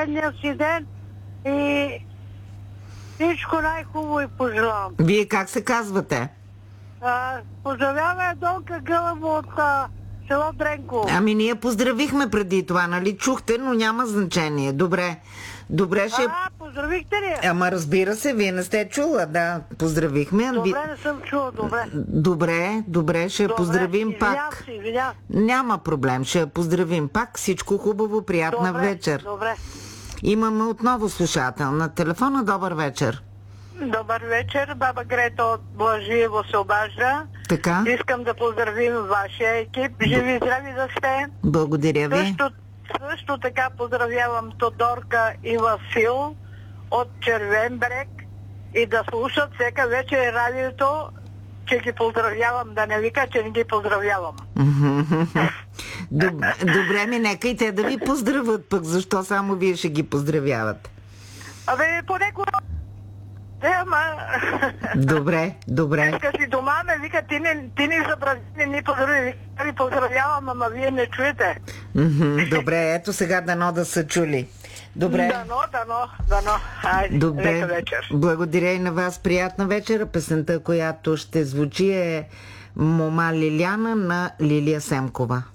рождения си ден и всичко най-хубаво и пожелавам. Вие как се казвате? Поздравяваме Донка Гълъбо от село Дренко. Ами ние поздравихме преди това, нали? Чухте, но няма значение. Добре. Добре ще... Поздравихте ли? Ама разбира се, вие не сте чула, да. Поздравихме. Добре, не съм чула, добре. Добре, ще я поздравим пак. Извинявам. Няма проблем, ще я поздравим пак. Всичко хубаво, приятна вечер. Добре. Имаме отново слушател на телефона. Добър вечер. Добър вечер, баба Грета от Блажиево се обажда. Така. Искам да поздравим вашия екип. Живи и здрави да сте. Благодаря ви. Също така поздравявам Тодорка и Васил от Червен брег и да слушат всека вечер радиото, че ги поздравявам, да не вика, че не ги поздравявам. Добре, нека и те да ви поздравят пък. Защо само вие ще ги поздравявате? Понекога... Добре. Иска си дома, ме вика, ти ни забрави, не ни поздравявам, ама вие не чуете. Добре, ето сега дано да са чули. Добре. Дано. Айде, добре. лека вечер. Благодаря и на вас. Приятна вечер. Песента, която ще звучи е Мома Лиляна на Лилия Семкова.